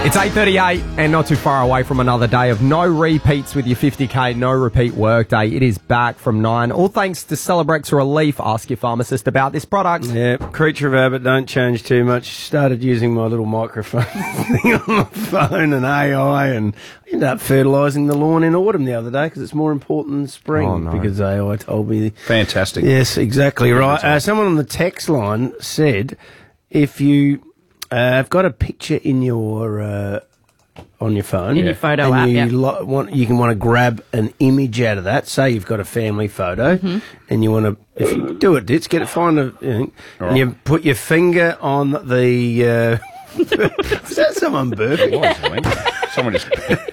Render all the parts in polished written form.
It's 8:38 and not too far away from another day of no repeats with your 50k, no repeat work day. It is back from 9. All thanks to Celebrex Relief. Ask your pharmacist about this product. Yeah, creature of habit, don't change too much. Started using my little microphone thing on my phone and AI, and I ended up fertilising the lawn in autumn the other day because it's more important than spring. Oh, no. Because AI told me. Fantastic. Yes, exactly right. Someone on the text line said if you have got a picture in your on your phone, In your photo and app, you yeah. you can want to grab an image out of that. Say you've got a family photo, and you want to, if you do it, Ditz, find a, and you put your finger on the. Was that someone burping? Someone just...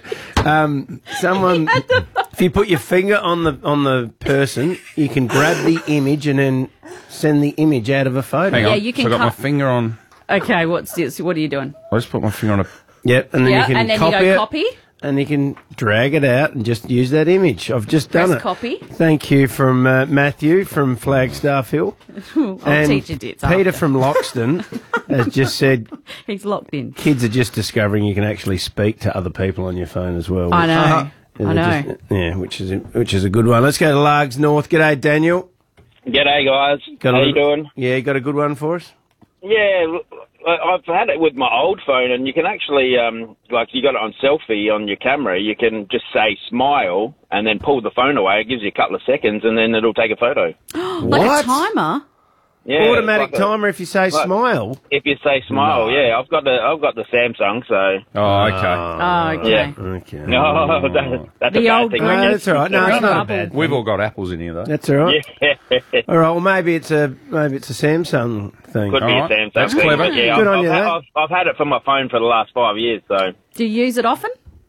Someone. If you put your finger on the person, you can grab the image and then send the image out of a photo. Hang Yeah, on. you can So I got my cut- finger on... Okay, what are you doing? I just put my finger on a... Yep, and then you can and then copy you go it, copy. and you can drag it out and just use that image. I've just done Press it. copy. Thank you from Matthew from Flagstaff Hill. I'll teach you Ditz Peter after. from Loxton has just said He's locked in. kids are just discovering you can actually speak to other people on your phone as well. I know. And I they're know. yeah, which is a good one. Let's go to Largs North. G'day, Daniel. G'day, guys. Got How you doing? Yeah, you got a good one for us? Yeah, I've had it with my old phone, and you can actually, like, you got it on selfie on your camera. You can just say smile and then pull the phone away. It gives you a couple of seconds, and then it'll take a photo. Like What? a timer. Yeah, Automatic it's like timer if you say like- smile. if you say smile, yeah. I've got the Samsung, so Oh, okay. Oh, okay. yeah. Okay. No, that's a The bad old thing. green- No, that's all right. No, it's not a Bubble. bad. We've all got apples in here, though. That's all right. Yeah, All right. Well, maybe it's a Samsung thing. could be a Alright, Samsung. that's thing, clever. but yeah, Good on I've, you, I've, I've had it for my phone for the last 5 years, so Do you use it often?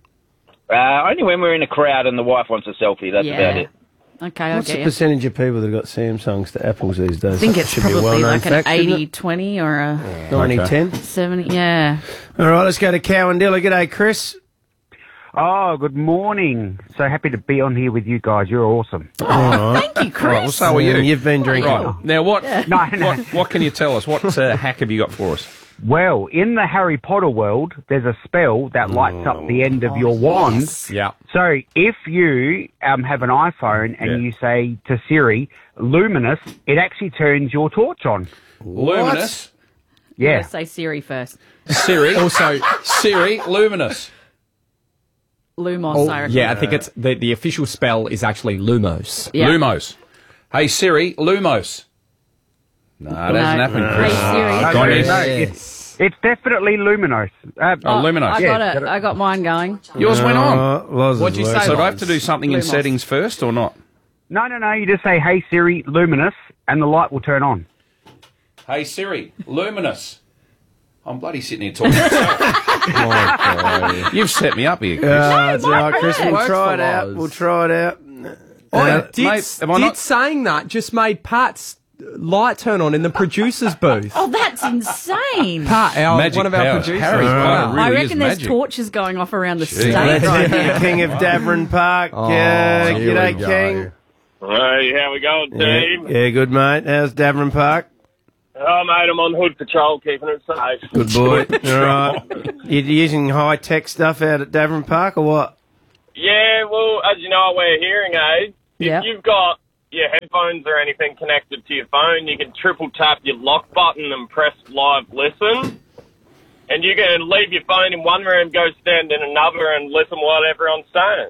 only when we're in a crowd and the wife wants a selfie. That's Yeah. about it. Okay, What's I the get you. percentage of people that have got Samsungs to Apples these days? I think it's Should be a probably well-known like an fact, shouldn't it? 80-20 or a 90-10. 70. Yeah. All right, let's go to Cowandilla. G'day, Chris. Oh, good morning. So happy to be on here with you guys. You're awesome. Thank you, Chris. Right, well, so are you. You've been drinking. Right. Now, what No. what can you tell us? What hack have you got for us? Well, in the Harry Potter world, there's a spell that lights up the end of your wand. Yeah. So if you have an iPhone and Yeah. you say to Siri, luminous, it actually turns your torch on. Luminous. Yeah. Let's say Siri first. Siri. Also, Siri, luminous. Lumos, I reckon. Yeah, I think it's the official spell is actually Lumos. Yeah. Lumos. Hey, Siri, Lumos. No, that hasn't happened, Hey, Chris. Siri. Go on, No, yes. it's definitely luminous. Luminous. I Yeah. got it. I got mine going. Yours went on. What'd you say, So do I have to do something in Lumos. settings first or not? No. You just say, hey, Siri, luminous, and the light will turn on. Hey, Siri, luminous. I'm bloody sitting here talking to myself. You've set me up here, Chris. It's all right, Chris. We'll works try for it out. Loz. We'll try it out. Oh, mate, Ditz have I not- saying that just made Pat's light turn on in the producer's booth. Oh, that's insane. Pat, Magic one of our powers. producers. Harry's Wow. really I is reckon there's magic. torches going off around the stage Let's right see now. the King of Davern Park. here we G'day, go. King. Hey, how we going, team? Yeah, good, mate. How's Davern Park? Oh, mate, I'm on hood patrol, keeping it safe. Good boy. All right. You're using high-tech stuff out at Davern Park or what? Yeah, well, as you know, I wear hearing aids. Yeah. If you've got your headphones or anything connected to your phone, you can triple tap your lock button and press live listen. And you can leave your phone in one room, go stand in another, and listen while everyone's saying.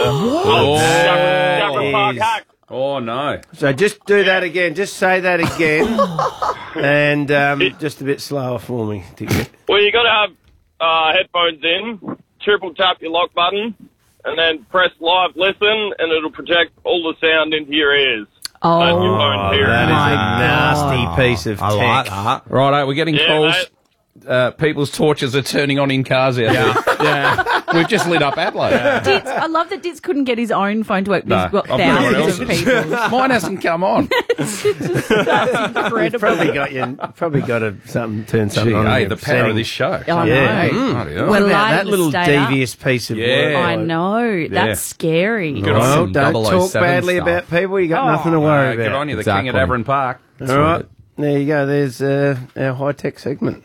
Davern Park is- hack. Oh, no. So just do that again. Just say that again. And just a bit slower for me to get. Well, you got to have headphones in, triple tap your lock button, and then press live listen, and it'll project all the sound into your ears. Oh, And your phone's hearing. That is a nasty piece of I like tech. that. Right, we're getting Yeah, calls. mate. People's torches are turning on in cars out there. Yeah. We've just lit up Adelaide. Ditz, I love that Ditz couldn't get his own phone to work. No, He's got I've got everyone thousands of else's. people. Mine hasn't come on. That's You've incredible. probably got to turn something Gee, on. hey, in the your power of settings. this show. I Yeah. know. Bloody hell. We're What about live that and little stayed up. devious piece of Yeah. work? I know. That's scary. Good on Well, you. don't talk 007 badly stuff. about people. You got nothing to worry Good about. on you, the Exactly. king at Avon Park. All right, there you go. There's our high-tech segment.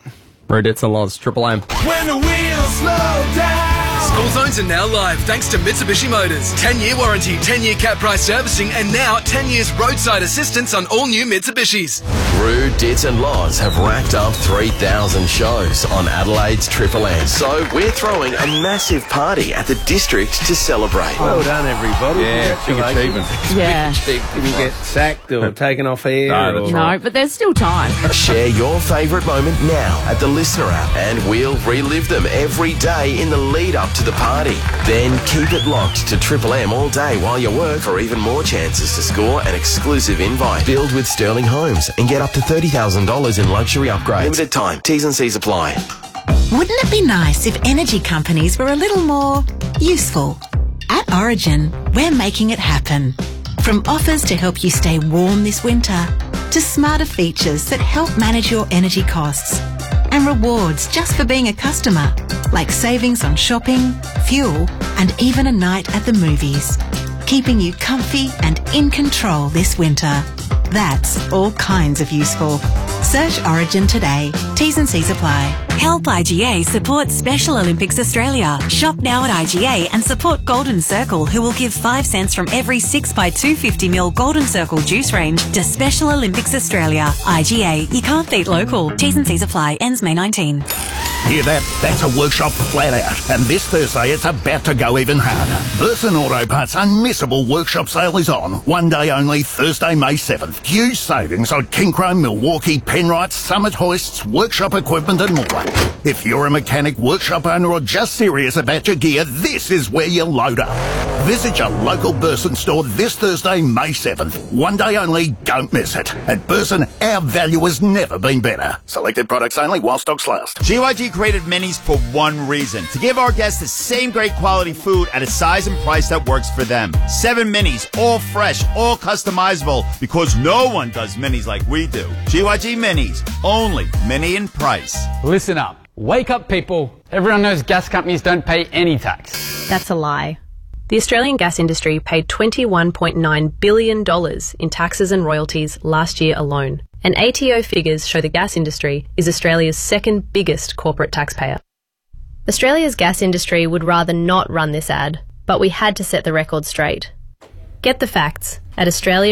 Rudits and Loz, Triple M. When the wheels slow down. School zones are now live thanks to Mitsubishi Motors. 10-year warranty, 10-year cap price servicing, and now 10 years roadside assistance on all new Mitsubishis. Roo, Dits and Loz have racked up 3,000 shows on Adelaide's Triple M. So we're throwing a massive party at the district to celebrate. Well done, everybody. Yeah, big achievement. Yeah. Didn't get sacked or taken off air. No, that's or... right. No, but there's still time. Share your favourite moment now at the Listener app, and we'll relive them every day in the lead up to the party. Then keep it locked to Triple M all day while you work for even more chances to score an exclusive invite. Build with Sterling Homes and get up to $30,000 in luxury upgrades. Limited time. T's and C's apply. Wouldn't it be nice if energy companies were a little more useful? At Origin, we're making it happen. From offers to help you stay warm this winter, to smarter features that help manage your energy costs, and rewards just for being a customer, like savings on shopping, fuel, and even a night at the movies. Keeping you comfy and in control this winter. That's all kinds of useful. Search Origin today. T's and C's apply. Help IGA support Special Olympics Australia. Shop now at IGA and support Golden Circle, who will give 5 cents from every 6 by 250ml Golden Circle juice range to Special Olympics Australia. IGA, you can't beat local. T's and C's apply. Ends May 19. Hear that? That's a workshop flat out. And this Thursday, it's about to go even harder. Burson Auto Parts' unmissable workshop sale is on. One day only, Thursday, May 7th. Huge savings on Kinchrome, Milwaukee, Penrite, Summit hoists, workshop equipment and more. If you're a mechanic, workshop owner or just serious about your gear, this is where you load up. Visit your local Burson store this Thursday, May 7th. One day only, don't miss it. At Burson, our value has never been better. Selected products only while stocks last. GYG created Minis for one reason: to give our guests the same great quality food at a size and price that works for them. 7 Minis, all fresh, all customizable, because no one does Minis like we do. GYG Minis, only Mini in price. Listen up. Wake up, people. Everyone knows gas companies don't pay any tax. That's a lie. The Australian gas industry paid $21.9 billion in taxes and royalties last year alone. And ATO figures show the gas industry is Australia's second biggest corporate taxpayer. Australia's gas industry would rather not run this ad, but we had to set the record straight. Get the facts at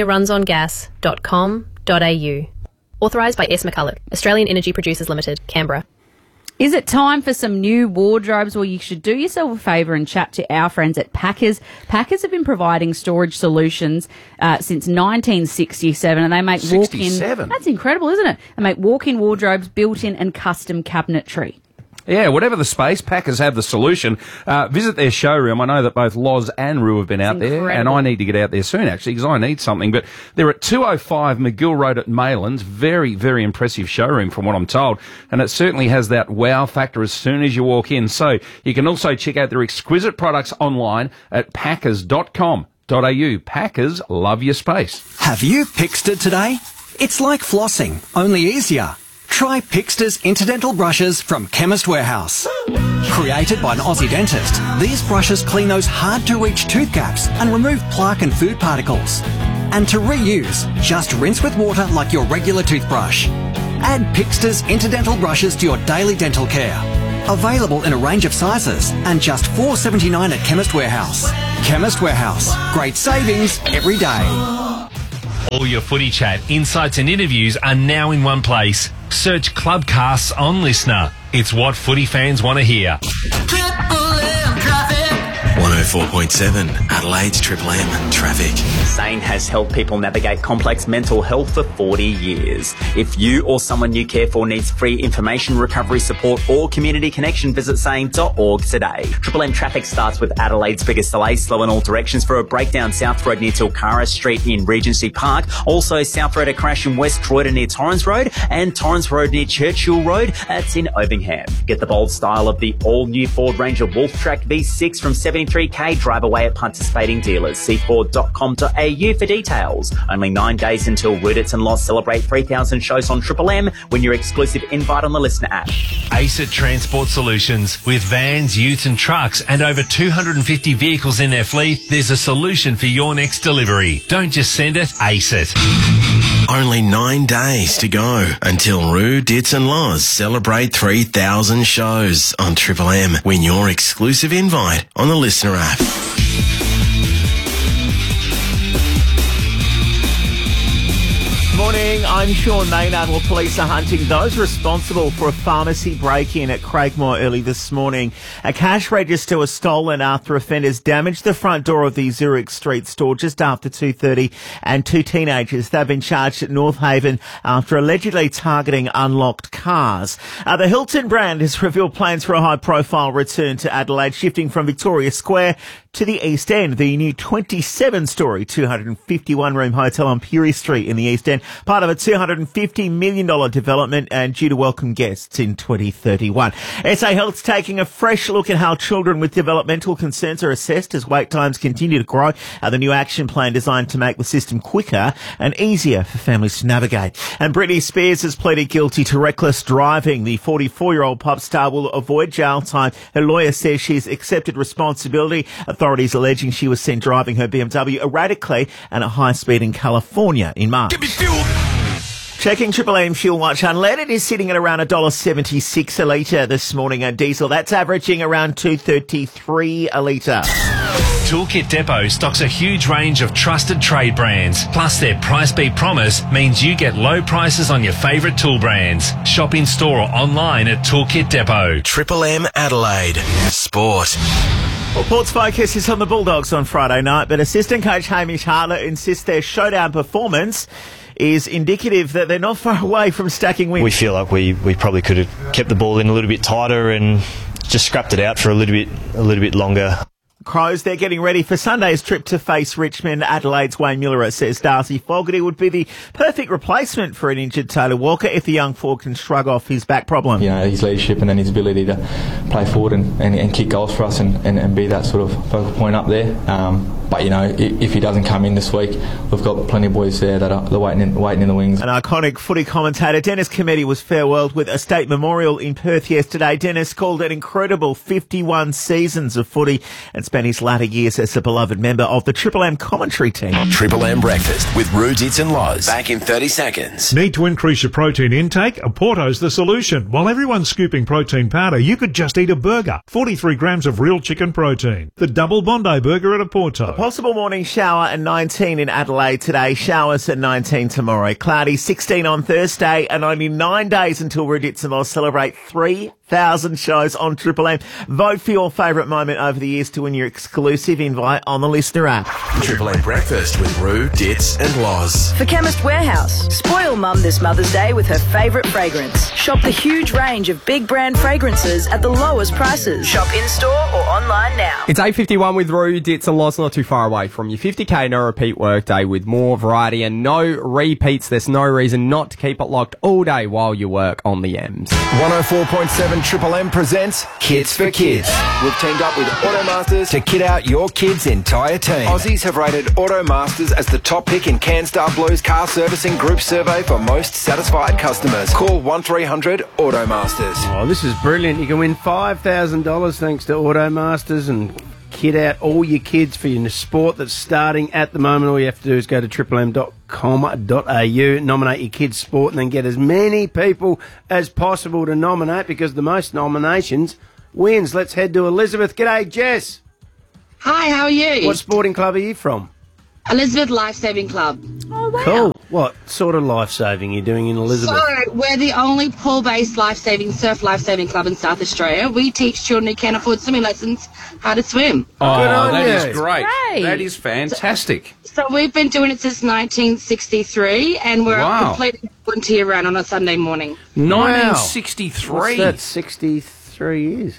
australiarunsongas.com.au. Authorised by S. McCulloch, Australian Energy Producers Limited, Canberra. Is it time for some new wardrobes? Well, you should do yourself a favour and chat to our friends at Packers. Packers have been providing storage solutions since 1967, and they make walk-in... 67? That's incredible, isn't it? They make walk-in wardrobes, built-in and custom cabinetry. Yeah, whatever the space, Packers have the solution. Visit their showroom. I know that both Loz and Roo have been out there, and I need to get out there soon, actually, because I need something. But they're at 205 McGill Road at Maylands. Very, very impressive showroom from what I'm told. And it certainly has that wow factor as soon as you walk in. So you can also check out their exquisite products online at packers.com.au. Packers love your space. Have you Pixted today? It's like flossing, only easier. Try Pixter's Interdental Brushes from Chemist Warehouse. Created by an Aussie dentist, these brushes clean those hard-to-reach tooth gaps and remove plaque and food particles. And to reuse, just rinse with water like your regular toothbrush. Add Pixter's Interdental Brushes to your daily dental care. Available in a range of sizes and just $4.79 at Chemist Warehouse. Chemist Warehouse. Great savings every day. All your footy chat, insights and interviews are now in one place. Search Clubcasts on Listener. It's what footy fans want to hear. 104.7 Adelaide's Triple M traffic. SANE has helped people navigate complex mental health for 40 years. If you or someone you care for needs free information, recovery support or community connection, visit sane.org today. Triple M traffic starts with Adelaide's biggest delay, slow in all directions for a breakdown South Road near Tilcara Street in Regency Park. Also South Road a crash in West Croydon near Torrens Road, and Torrens Road near Churchill Road. That's in Ovingham. Get the bold style of the all-new Ford Ranger Wolf Track V6 from 73k. Drive away at participating dealers. See Ford.com.au for details. Only 9 days until Rudits and Loz celebrate 3,000 shows on Triple M. Win your exclusive invite on the Listener app. ACET Transport Solutions. With vans, utes and trucks and over 250 vehicles in their fleet, there's a solution for your next delivery. Don't just send it, ACE it. Only 9 days to go until Roo, Dits and Loz celebrate 3,000 shows on Triple M. Win your exclusive invite on the Listener app. Morning, I'm Sean Maynard. Well, police are hunting those responsible for a pharmacy break-in at Craigmore early this morning. A cash register was stolen after offenders damaged the front door of the Zurich Street store just after 2:30, and 2 teenagers, they've been charged at North Haven after allegedly targeting unlocked cars. The Hilton brand has revealed plans for a high-profile return to Adelaide, shifting from Victoria Square to the East End. The new 27-storey, 251-room hotel on Purie Street in the East End, part of a $250 million development and due to welcome guests in 2031. SA Health's taking a fresh look at how children with developmental concerns are assessed as wait times continue to grow. The new action plan designed to make the system quicker and easier for families to navigate. And Britney Spears has pleaded guilty to reckless driving. The 44-year-old pop star will avoid jail time. Her lawyer says she's accepted responsibility. Authorities alleging she was seen driving her BMW erratically and at high speed in California in March. Checking Triple M Fuel Watch. Unleaded is sitting at around $1.76 a litre this morning. And diesel, that's averaging around $2.33 a litre. Toolkit Depot stocks a huge range of trusted trade brands. Plus, their Price Beat promise means you get low prices on your favourite tool brands. Shop in store or online at Toolkit Depot. Triple M Adelaide. Sport. Well, Port's focus is on the Bulldogs on Friday night, but assistant coach Hamish Hartlett insists their showdown performance is indicative that they're not far away from stacking wins. We feel like we probably could have kept the ball in a little bit tighter and just scrapped it out for a little bit longer. Crows, they're getting ready for Sunday's trip to face Richmond. Adelaide's Wayne Miller says Darcy Fogarty would be the perfect replacement for an injured Taylor Walker if the young forward can shrug off his back problem. You know, his leadership and then his ability to play forward and kick goals for us and be that sort of focal point up there. But, you know, if he doesn't come in this week, we've got plenty of boys there that are waiting in the wings. An iconic footy commentator, Dennis Cometti, was farewelled with a state memorial in Perth yesterday. Dennis called an incredible 51 seasons of footy and spent his latter years as a beloved member of the Triple M commentary team. Triple M Breakfast with Roo, Dits and Loz. Back in 30 seconds. Need to increase your protein intake? A Porto's the solution. While everyone's scooping protein powder, you could just eat a burger. 43 grams of real chicken protein. The Double Bondi Burger at a Porto. Possible morning shower and 19 in Adelaide today. Showers at 19 tomorrow. Cloudy 16 on Thursday, and only 9 days until Roo, Dits and Loz celebrate 3,000 shows on Triple M. Vote for your favourite moment over the years to win your exclusive invite on the Listener app. Triple M Breakfast with Roo, Dits and Loz. For Chemist Warehouse, spoil Mum this Mother's Day with her favourite fragrance. Shop the huge range of big brand fragrances at the lowest prices. Shop in-store or online now. It's 8:51 with Roo, Dits and Loz, not too far away from your 50k no repeat workday with more variety and no repeats. There's no reason not to keep it locked all day while you work on the M's. 104.7 Triple M presents Kids for Kids. We've teamed up with Automasters to kit out your kids' entire team. Aussies have rated Automasters as the top pick in CanStar Blue's car servicing group survey for most satisfied customers. Call 1300 Automasters. Oh, this is brilliant. You can win $5,000 thanks to Automasters and kit out all your kids for your sport that's starting at the moment. All you have to do is go to triplem.com.au, nominate your kids' sport, and then get as many people as possible to nominate, because the most nominations wins. Let's head to Elizabeth. G'day, Jess. Hi, how are you? What sporting club are you from? Elizabeth Lifesaving Club. Oh, wow. Cool. What sort of life-saving are you doing in Elizabeth? So, we're the only pool-based surf lifesaving club in South Australia. We teach children who can't afford swimming lessons how to swim. Oh, Good on that you. is great. Great. That is fantastic. So we've been doing it since 1963, and we're Wow. completely volunteer run on a Sunday morning. 1963. What's that, 63 years?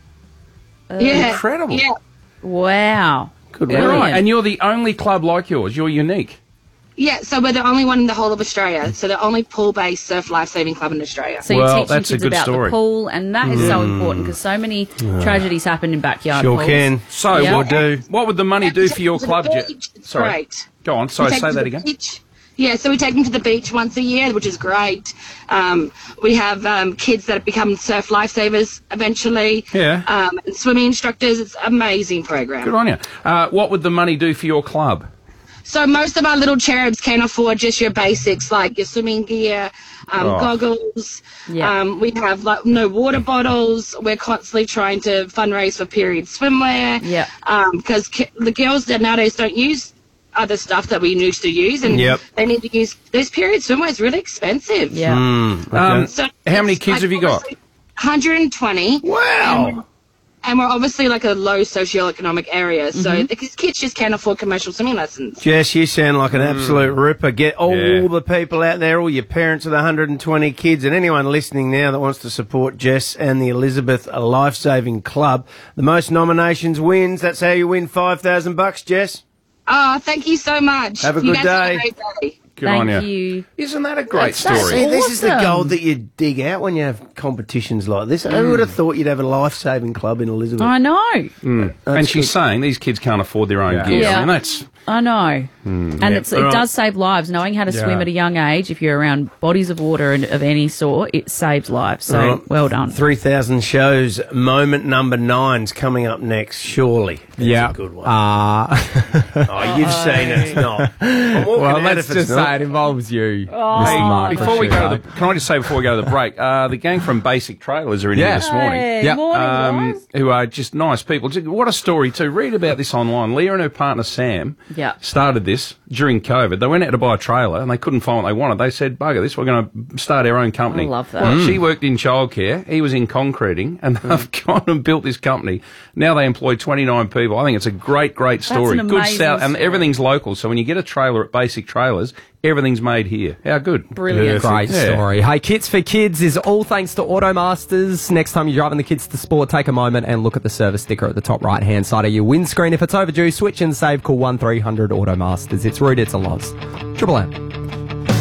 Yeah. Incredible. Yeah. Wow. Good Yeah, work. right. And you're the only club like yours. You're unique. Yeah, so we're the only one in the whole of Australia. So the only pool-based surf lifesaving club in Australia. So you're teaching kids about the pool, and that is so important because so many tragedies happen in backyard pools. So Yeah. what would the money do for your club? It's Sorry. great. Go on. We Sorry, take say them to that the again. beach. Yeah, so we take them to the beach once a year, which is great. We have kids that become surf lifesavers eventually. Yeah. And swimming instructors. It's an amazing program. Good on you. What would the money do for your club? So most of our little cherubs can afford just your basics like your swimming gear, goggles. Yeah. We have like no water bottles. We're constantly trying to fundraise for period swimwear. Yeah. Because the girls that nowadays don't use other stuff that we used to use, and they need to use those period swimwear is really expensive. Yeah. So how many kids have you got? 120. Wow. And we're obviously like a low socioeconomic area, so the kids just can't afford commercial swimming lessons. Jess, you sound like an absolute ripper. Get all the people out there, all your parents of the 120 kids, and anyone listening now that wants to support Jess and the Elizabeth Lifesaving Club. The most nominations wins. That's how you win $5,000, Jess. Oh, thank you so much. Have a You good guys have day. a great day. Good on Thank you. you. Isn't that a great See, story? this is the gold that you dig out when you have competitions like this. Who would have thought you'd have a Lifesaving Club in Elizabeth? I know. And she's saying these kids can't afford their own gear. Yeah. I mean, that's... I know. And it does save lives. Knowing how to swim at a young age, if you're around bodies of water and of any sort, it saves lives. So well done. 3,000 shows. Moment number 9's coming up next, surely. That's a good one. Oh, you've seen it. It's not. I'm walking Well, out let's if it's just not. say it involves you, Oh. Mr. Mark. Before we go to the, can I just say before we go to the break, the gang from Basic Trailers are in here this morning. Hey, morning, guys. Who are just nice people. What a story too. Read about this online. Leah and her partner Sam started this during COVID. They went out to buy a trailer and they couldn't find what they wanted. They said, bugger this, we're going to start our own company. I love that. Well, she worked in childcare, he was in concreting, and they've gone and built this company. Now they employ 29 people. I think it's a great story. an Good amazing sell, and story. everything's local. So when you get a trailer at Basic Trailers, everything's made here. How good. Brilliant. Great story. Hey, Kits for Kids is all thanks to Automasters. Next time you're driving the kids to sport, take a moment and look at the service sticker at the top right-hand side of your windscreen. If it's overdue, switch and save. Call 1300 Automasters. It's rude, it's a loss. Triple M.